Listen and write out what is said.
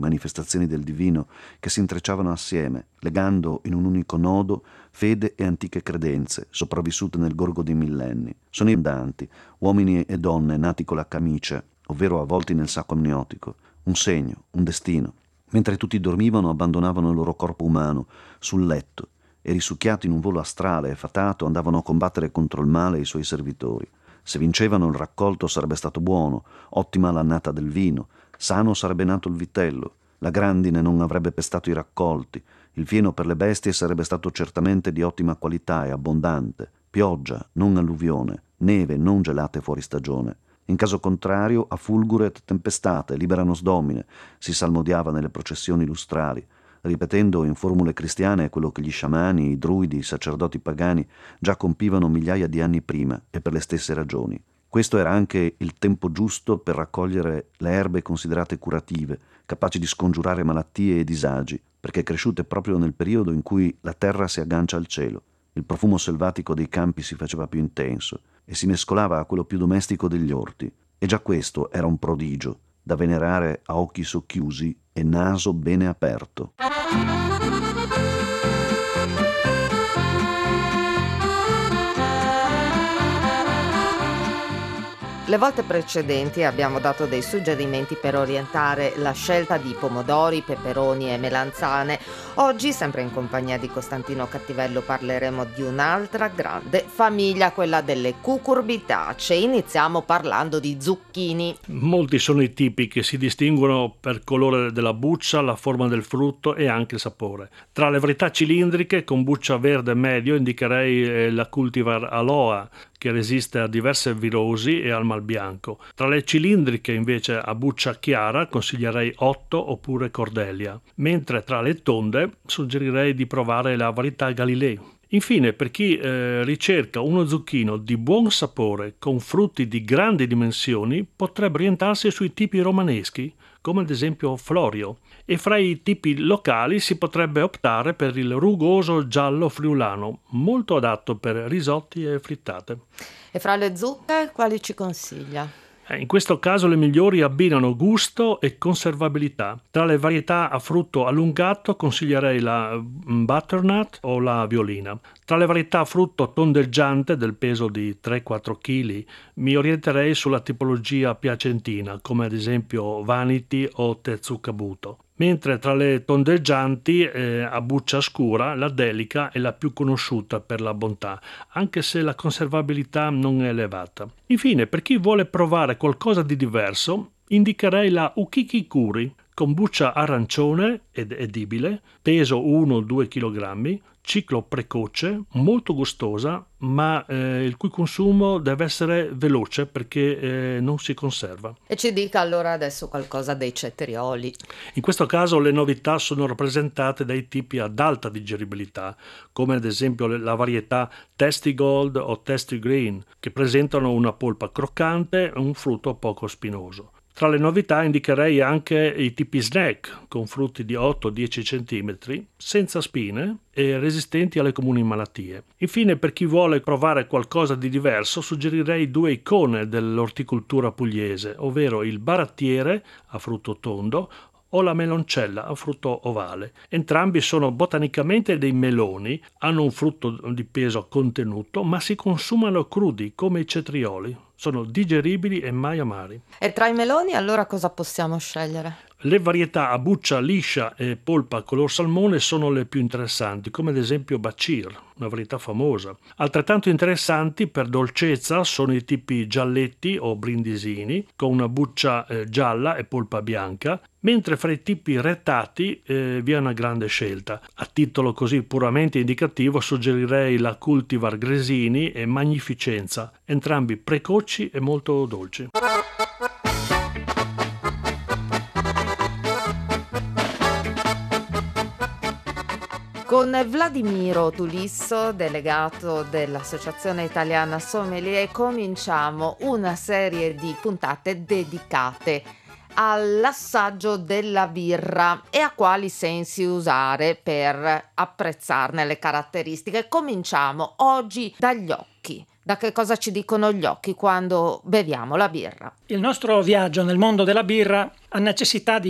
manifestazioni del divino che si intrecciavano assieme, legando in un unico nodo fede e antiche credenze, sopravvissute nel gorgo dei millenni. Sono abbondanti, uomini e donne nati con la camicia, ovvero avvolti nel sacco amniotico, un segno, un destino. Mentre tutti dormivano, abbandonavano il loro corpo umano sul letto e, risucchiati in un volo astrale e fatato, andavano a combattere contro il male e i suoi servitori. Se vincevano, il raccolto sarebbe stato buono, ottima l'annata del vino, sano sarebbe nato il vitello, la grandine non avrebbe pestato i raccolti, il fieno per le bestie sarebbe stato certamente di ottima qualità e abbondante, pioggia, non alluvione, neve, non gelate fuori stagione. In caso contrario, a fulgure e tempestate, liberanos domine, si salmodiava nelle processioni lustrali, ripetendo in formule cristiane quello che gli sciamani, i druidi, i sacerdoti pagani già compivano migliaia di anni prima e per le stesse ragioni. Questo era anche il tempo giusto per raccogliere le erbe considerate curative, capaci di scongiurare malattie e disagi, perché cresciute proprio nel periodo in cui la terra si aggancia al cielo. Il profumo selvatico dei campi si faceva più intenso e si mescolava a quello più domestico degli orti, e già questo era un prodigio, da venerare a occhi socchiusi e naso bene aperto. Le volte precedenti abbiamo dato dei suggerimenti per orientare la scelta di pomodori, peperoni e melanzane. Oggi, sempre in compagnia di Costantino Cattivello, parleremo di un'altra grande famiglia, quella delle cucurbitacee. Iniziamo parlando di zucchini. Molti sono i tipi che si distinguono per colore della buccia, la forma del frutto e anche il sapore. Tra le varietà cilindriche con buccia verde medio indicherei la cultivar Aloha, che resiste a diverse virosi e al mal bianco. Tra le cilindriche invece a buccia chiara consiglierei Otto oppure Cordelia, mentre tra le tonde suggerirei di provare la varietà Galilei. Infine, per chi ricerca uno zucchino di buon sapore con frutti di grandi dimensioni, potrebbe orientarsi sui tipi romaneschi, come ad esempio Florio, e fra i tipi locali si potrebbe optare per il rugoso giallo friulano, molto adatto per risotti e frittate. E fra le zucche, quali ci consiglia? In questo caso le migliori abbinano gusto e conservabilità. Tra le varietà a frutto allungato consiglierei la butternut o la violina. Tra le varietà a frutto tondeggiante del peso di 3-4 kg mi orienterei sulla tipologia piacentina, come ad esempio Vanity o Tetsukabuto. Mentre tra le tondeggianti a buccia scura la Delica è la più conosciuta per la bontà, anche se la conservabilità non è elevata. Infine, per chi vuole provare qualcosa di diverso, indicherei la Ukiki Kuri, con buccia arancione ed edibile, peso 1-2 kg, ciclo precoce, molto gustosa, ma il cui consumo deve essere veloce perché non si conserva. E ci dica allora adesso qualcosa dei cetrioli. In questo caso le novità sono rappresentate dai tipi ad alta digeribilità, come ad esempio la varietà Tasty Gold o Tasty Green, che presentano una polpa croccante e un frutto poco spinoso. Tra le novità indicherei anche i tipi snack, con frutti di 8-10 cm, senza spine e resistenti alle comuni malattie. Infine, per chi vuole provare qualcosa di diverso, suggerirei due icone dell'orticoltura pugliese, ovvero il barattiere a frutto tondo o la meloncella a frutto ovale. Entrambi sono botanicamente dei meloni, hanno un frutto di peso contenuto, ma si consumano crudi come i cetrioli. Sono digeribili e mai amari. E tra i meloni allora cosa possiamo scegliere? Le varietà a buccia liscia e polpa color salmone sono le più interessanti, come ad esempio Bacir, una varietà famosa. Altrettanto interessanti per dolcezza sono i tipi gialletti o brindisini, con una buccia gialla e polpa bianca, mentre fra i tipi rettati vi è una grande scelta. A titolo così puramente indicativo suggerirei la cultivar Gresini e Magnificenza, entrambi precoci e molto dolci. Con Vladimiro Tulisso, delegato dell'Associazione Italiana Sommelier, cominciamo una serie di puntate dedicate all'assaggio della birra e a quali sensi usare per apprezzarne le caratteristiche. Cominciamo oggi dagli occhi. Da che cosa ci dicono gli occhi quando beviamo la birra? Il nostro viaggio nel mondo della birra ha necessità di